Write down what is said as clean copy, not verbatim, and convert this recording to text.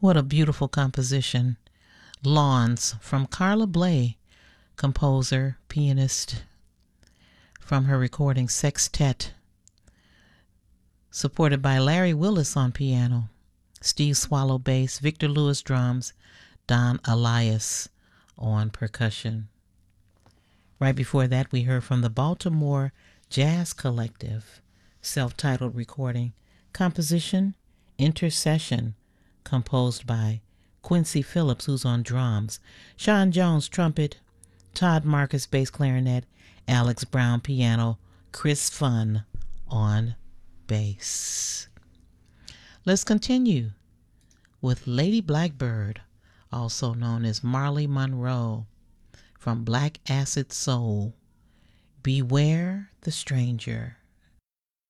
What a beautiful composition. Lawns from Carla Bley, composer, pianist, from her recording Sextet, supported by Larry Willis on piano, Steve Swallow bass, Victor Lewis drums, Don Alias on percussion. Right before that, we heard from the Baltimore Jazz Collective, self-titled recording, composition, Intercession, composed by Quincy Phillips, who's on drums, Sean Jones trumpet, Todd Marcus bass clarinet, Alex Brown piano, Chris Funn on bass. Let's continue with Lady Blackbird, also known as Marley Monroe, from Black Acid Soul, Beware the Stranger.